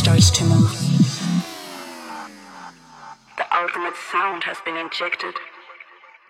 starts to move. The ultimate sound has been injected.